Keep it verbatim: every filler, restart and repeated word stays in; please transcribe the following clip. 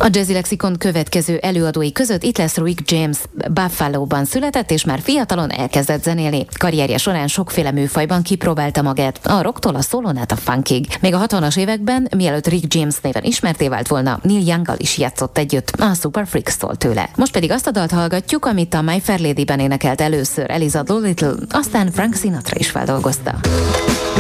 A Jazzy Lexikon következő előadói között itt lesz Rick James. Buffalo-ban született, és már fiatalon elkezdett zenélni. Karrierje során sokféle műfajban kipróbálta magát, a rocktól a szólón át a funkig. Még a hatvanas években, mielőtt Rick James néven ismerté vált volna, Neil Younggal is játszott együtt, a Super Freaks szól tőle. Most pedig azt a dalt hallgatjuk, amit a My Fair Lady-ben énekelt először Eliza Doolittle, aztán Frank Sinatra is feldolgozta.